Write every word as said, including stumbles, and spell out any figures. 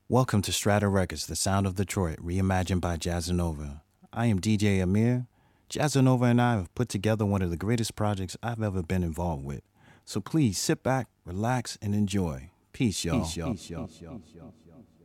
Welcome to Strata Records, the sound of Detroit, reimagined by Jazzanova. I am D J Amir. Jazzanova and I have put together one of the greatest projects I've ever been involved with. So please sit back, relax, and enjoy. Peace, y'all. Peace, y'all. Peace, y'all. Peace, y'all.